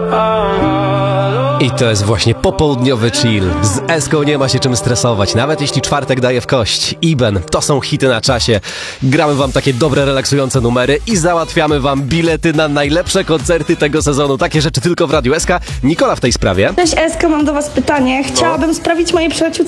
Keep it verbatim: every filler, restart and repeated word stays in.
I to jest właśnie popołudniowy chill. Z Eską nie ma się czym stresować, nawet jeśli czwartek daje w kość. Iben, to są hity na czasie. Gramy wam takie dobre, relaksujące numery i załatwiamy wam bilety na najlepsze koncerty tego sezonu. Takie rzeczy tylko w Radiu Eska. Nikola w tej sprawie. Cześć Eska, mam do was pytanie. Chciałabym sprawić mojej przyjaciółce